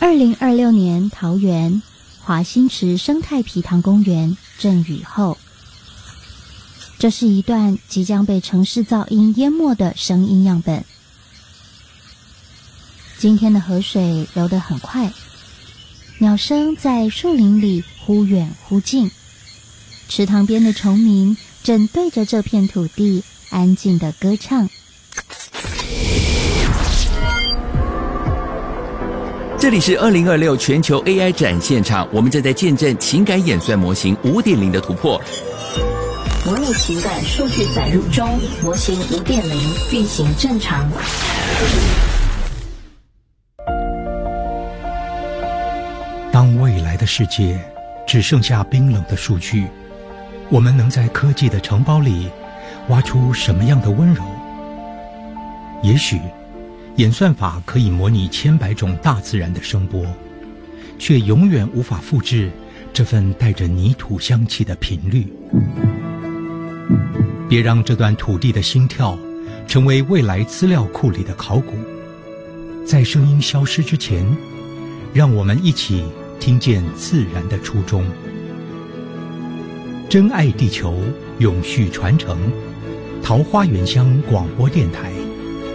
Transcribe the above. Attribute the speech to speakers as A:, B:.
A: 2026年桃园华新池生态埤塘公园阵雨后，这是一段即将被城市噪音淹没的声音样本。今天的河水流得很快，鸟声在树林里忽远忽近，池塘边的虫鸣正对着这片土地安静地歌唱。
B: 这里是2026全球 AI 展现场，我们正在见证情感演算模型 5.0 的突破。
C: 模拟情感数据载入中，模型 5.0 运行正常。
D: 当未来的世界只剩下冰冷的数据，我们能在科技的城堡里挖出什么样的温柔？也许演算法可以模拟千百种大自然的声波，却永远无法复制这份带着泥土香气的频率。别让这段土地的心跳成为未来资料库里的考古。在声音消失之前，让我们一起听见自然的初衷。真爱地球，永续传承。桃花源乡广播电台。